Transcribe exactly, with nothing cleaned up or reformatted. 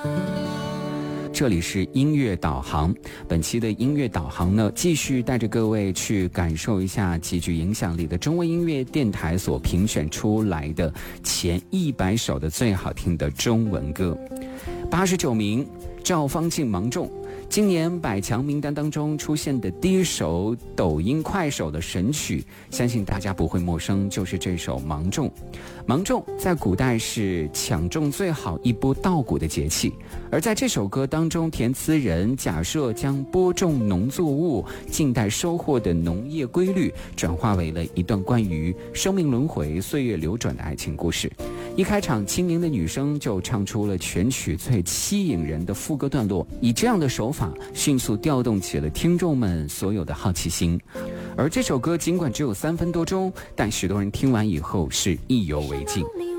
这里是音乐导航，本期的音乐导航呢，继续带着各位去感受一下极具影响力的中文音乐电台所评选出来的前一百首的最好听的中文歌。八十九名，赵方静《芒种》。今年百强名单当中出现的第一首抖音快手的神曲，相信大家不会陌生，就是这首《芒种》。芒种在古代是抢种最好一波稻谷的节气，而在这首歌当中，填词人假设将播种农作物静待收获的农业规律，转化为了一段关于生命轮回、岁月流转的爱情故事。一开场，青年的女生就唱出了全曲最吸引人的副歌段落，以这样的手法迅速调动起了听众们所有的好奇心。而这首歌尽管只有三分多钟，但许多人听完以后是意犹未尽。